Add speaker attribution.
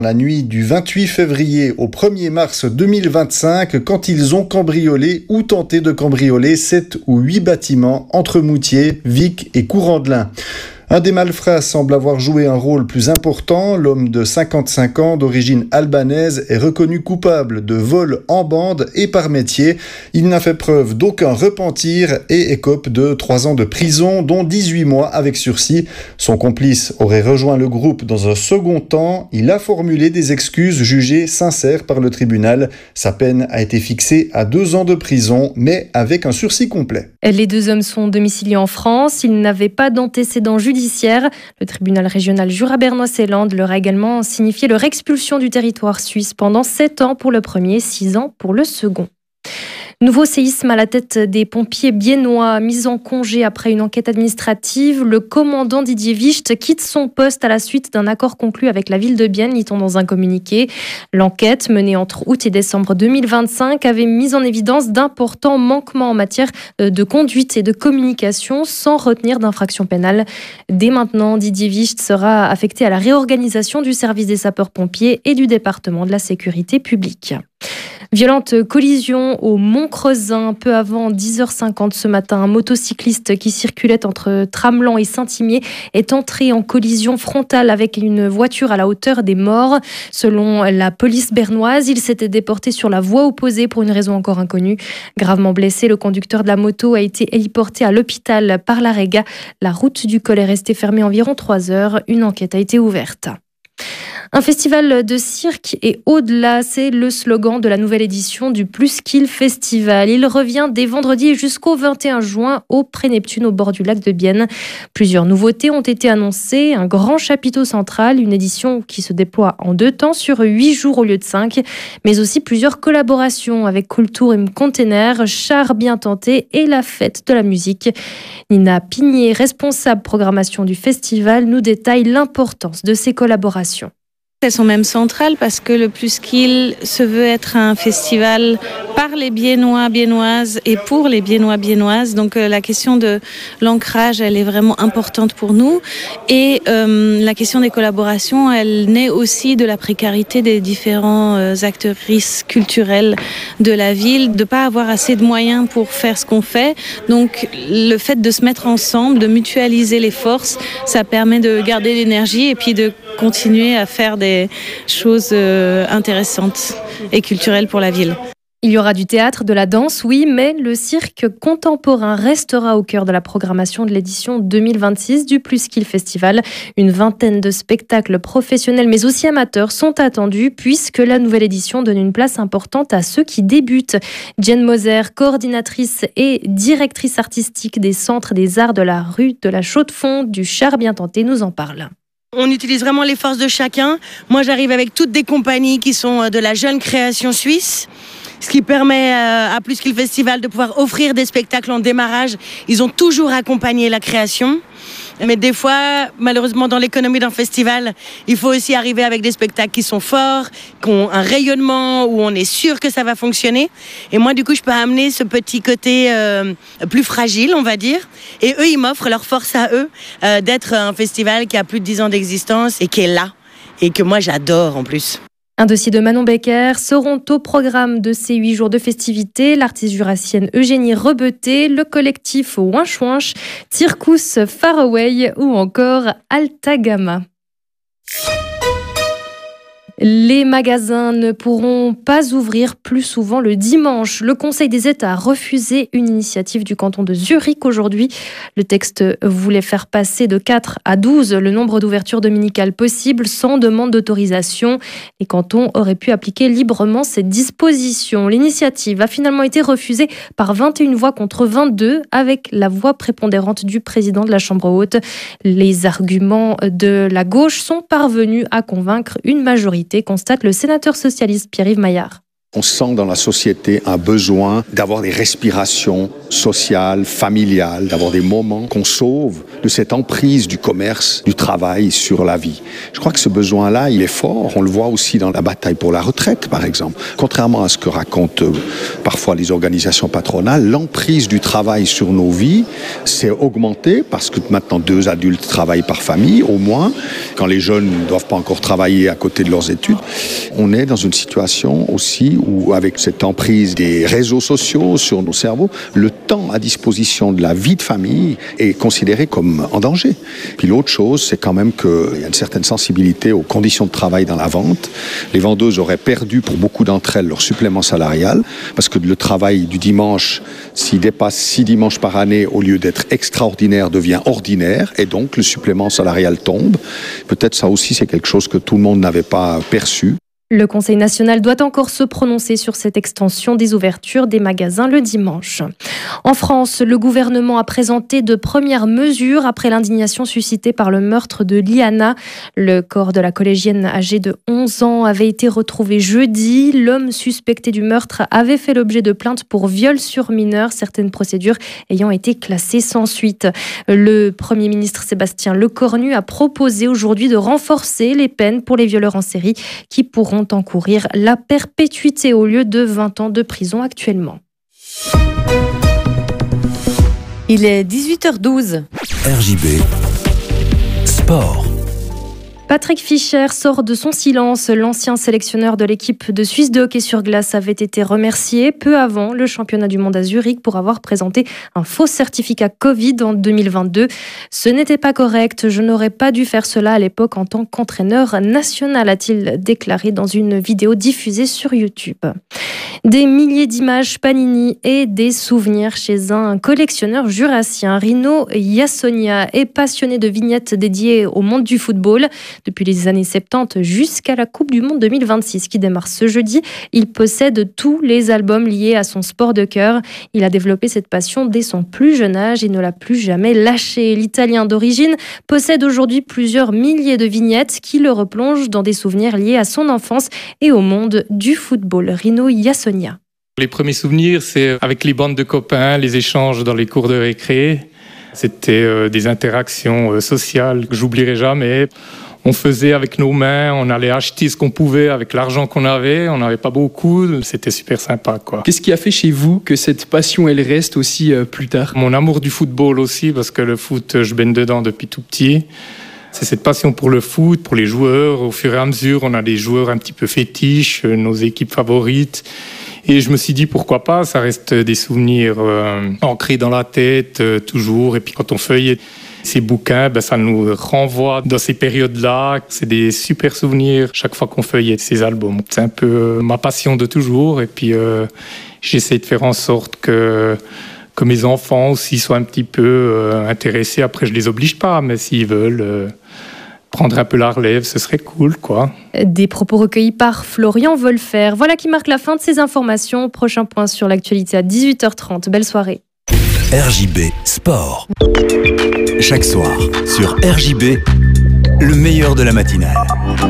Speaker 1: La nuit du 28 février au 1er mars 2025, quand ils ont cambriolé ou tenté de cambrioler 7 ou 8 bâtiments entre Moutier, Vic et Courandlin. Un des malfrats semble avoir joué un rôle plus important. L'homme de 55 ans d'origine albanaise est reconnu coupable de vol en bande et par métier. Il n'a fait preuve d'aucun repentir et écope de 3 ans de prison, dont 18 mois avec sursis. Son complice aurait rejoint le groupe dans un second temps. Il a formulé des excuses jugées sincères par le tribunal. Sa peine a été fixée à 2 ans de prison, mais avec un sursis complet.
Speaker 2: Les 2 hommes sont domiciliés en France. Ils n'avaient pas d'antécédents judiciaires. Le tribunal régional Jura-Bernois-Seeland leur a également signifié leur expulsion du territoire suisse pendant 7 ans pour le premier, 6 ans pour le second. Nouveau séisme à la tête des pompiers biennois, mis en congé après une enquête administrative. Le commandant Didier Wicht quitte son poste à la suite d'un accord conclu avec la ville de Bienne, lit-on dans un communiqué. L'enquête, menée entre août et décembre 2025, avait mis en évidence d'importants manquements en matière de conduite et de communication, sans retenir d'infraction pénale. Dès maintenant, Didier Wicht sera affecté à la réorganisation du service des sapeurs-pompiers et du département de la sécurité publique. Violente collision au Mont-Creusin, peu avant 10h50 ce matin. Un motocycliste qui circulait entre Tramelan et Saint-Imier est entré en collision frontale avec une voiture à la hauteur des Morts. Selon la police bernoise, il s'était déporté sur la voie opposée pour une raison encore inconnue. Gravement blessé, le conducteur de la moto a été héliporté à l'hôpital par la Réga. La route du col est restée fermée environ 3 heures. Une enquête a été ouverte. Un festival de cirque et au-delà, c'est le slogan de la nouvelle édition du Pluskill Festival. Il revient dès vendredi jusqu'au 21 juin au Pré-Neptune au bord du lac de Bienne. Plusieurs nouveautés ont été annoncées. Un grand chapiteau central, une édition qui se déploie en 2 temps sur 8 jours au lieu de 5, mais aussi plusieurs collaborations avec Kultur im Container, Char bien tenté et la fête de la musique. Nina Pigné, responsable programmation du festival, nous détaille l'importance de ces collaborations.
Speaker 3: Elles sont même centrales parce que le Pluskill se veut être un festival par les Biennois, Biennoises et pour les Biennois, Biennoises. Donc la question de l'ancrage, elle est vraiment importante pour nous. Et la question des collaborations, elle naît aussi de la précarité des différents actrices culturelles de la ville, de ne pas avoir assez de moyens pour faire ce qu'on fait. Donc le fait de se mettre ensemble, de mutualiser les forces, ça permet de garder l'énergie et puis de continuer à faire des choses intéressantes et culturelles pour la ville.
Speaker 2: Il y aura du théâtre, de la danse, oui, mais le cirque contemporain restera au cœur de la programmation de l'édition 2026 du Pluskill Festival. Une vingtaine de spectacles professionnels mais aussi amateurs sont attendus puisque la nouvelle édition donne une place importante à ceux qui débutent. Jen Moser, coordinatrice et directrice artistique des centres des arts de la rue de la Chaux-de-Fonds du Char bien tenté, nous en parle.
Speaker 4: On utilise vraiment les forces de chacun. Moi, j'arrive avec toutes des compagnies qui sont de la jeune création suisse, ce qui permet à Pluskill Festival de pouvoir offrir des spectacles en démarrage. Ils ont toujours accompagné la création. Mais des fois, malheureusement, dans l'économie d'un festival, il faut aussi arriver avec des spectacles qui sont forts, qui ont un rayonnement, où on est sûr que ça va fonctionner. Et moi, du coup, je peux amener ce petit côté plus fragile, on va dire. Et eux, ils m'offrent leur force à eux d'être un festival qui a plus de 10 ans d'existence et qui est là. Et que moi, j'adore en plus.
Speaker 2: Un dossier de Manon Becker seront au programme de ces 8 jours de festivités. L'artiste jurassienne Eugénie Rebeté, le collectif Winch Winch, Circus Faraway ou encore Alta Gamma. Les magasins ne pourront pas ouvrir plus souvent le dimanche. Le Conseil des États a refusé une initiative du canton de Zurich aujourd'hui. Le texte voulait faire passer de 4 à 12 le nombre d'ouvertures dominicales possibles sans demande d'autorisation. Les cantons auraient pu appliquer librement cette disposition. L'initiative a finalement été refusée par 21 voix contre 22 avec la voix prépondérante du président de la Chambre haute. Les arguments de la gauche sont parvenus à convaincre une majorité, constate le sénateur socialiste Pierre-Yves Maillard.
Speaker 5: On sent dans la société un besoin d'avoir des respirations sociales, familiales, d'avoir des moments qu'on sauve de cette emprise du commerce, du travail sur la vie. Je crois que ce besoin-là, il est fort. On le voit aussi dans la bataille pour la retraite, par exemple. Contrairement à ce que racontent parfois les organisations patronales, l'emprise du travail sur nos vies s'est augmentée parce que maintenant 2 adultes travaillent par famille, au moins. Quand les jeunes ne doivent pas encore travailler à côté de leurs études, on est dans une situation aussi où, avec cette emprise des réseaux sociaux sur nos cerveaux, le temps à disposition de la vie de famille est considéré comme en danger. Puis l'autre chose, c'est quand même qu'il y a une certaine sensibilité aux conditions de travail dans la vente. Les vendeuses auraient perdu pour beaucoup d'entre elles leur supplément salarial, parce que le travail du dimanche, s'il dépasse 6 dimanches par année, au lieu d'être extraordinaire, devient ordinaire, et donc le supplément salarial tombe. Peut-être ça aussi, c'est quelque chose que tout le monde n'avait pas perçu.
Speaker 2: Le Conseil national doit encore se prononcer sur cette extension des ouvertures des magasins le dimanche. En France, le gouvernement a présenté de premières mesures après l'indignation suscitée par le meurtre de Liana. Le corps de la collégienne âgée de 11 ans avait été retrouvé jeudi. L'homme suspecté du meurtre avait fait l'objet de plaintes pour viol sur mineur, certaines procédures ayant été classées sans suite. Le Premier ministre Sébastien Lecornu a proposé aujourd'hui de renforcer les peines pour les violeurs en série qui pourront encourir la perpétuité au lieu de 20 ans de prison actuellement.
Speaker 6: Il est 18h12.
Speaker 7: RJB Sport.
Speaker 2: Patrick Fischer sort de son silence. L'ancien sélectionneur de l'équipe de Suisse de hockey sur glace avait été remercié peu avant le championnat du monde à Zurich pour avoir présenté un faux certificat Covid en 2022. Ce n'était pas correct. Je n'aurais pas dû faire cela à l'époque en tant qu'entraîneur national, a-t-il déclaré dans une vidéo diffusée sur YouTube. Des milliers d'images Panini et des souvenirs chez un collectionneur jurassien. Rino Yassonia est passionné de vignettes dédiées au monde du football. Depuis les années 70 jusqu'à la Coupe du Monde 2026 qui démarre ce jeudi, il possède tous les albums liés à son sport de cœur. Il a développé cette passion dès son plus jeune âge et ne l'a plus jamais lâché. L'Italien d'origine possède aujourd'hui plusieurs milliers de vignettes qui le replongent dans des souvenirs liés à son enfance et au monde du football. Rino Yassonia.
Speaker 8: Les premiers souvenirs, c'est avec les bandes de copains, les échanges dans les cours de récré. C'était des interactions sociales que j'oublierai jamais. On faisait avec nos mains, on allait acheter ce qu'on pouvait avec l'argent qu'on avait. On n'avait pas beaucoup, c'était super sympa, quoi.
Speaker 9: Qu'est-ce qui a fait chez vous que cette passion, elle reste aussi plus tard ?
Speaker 8: Mon amour du football aussi, parce que le foot, je baigne dedans depuis tout petit. C'est cette passion pour le foot, pour les joueurs. Au fur et à mesure, on a des joueurs un petit peu fétiches, nos équipes favorites. Et je me suis dit, pourquoi pas, ça reste des souvenirs ancrés dans la tête, toujours. Et puis quand on feuille ces bouquins, ça nous renvoie dans ces périodes-là. C'est des super souvenirs chaque fois qu'on feuille ces albums. C'est un peu ma passion de toujours. Et puis j'essaie de faire en sorte que mes enfants aussi soient un petit peu intéressés. Après, je les oblige pas, mais s'ils veulent prendre un peu la relève, ce serait cool, quoi.
Speaker 2: Des propos recueillis par Florian Wolfer. Voilà qui marque la fin de ces informations. Prochain point sur l'actualité à 18h30. Belle soirée.
Speaker 7: RJB Sport. Chaque soir, sur RJB, le meilleur de la matinale.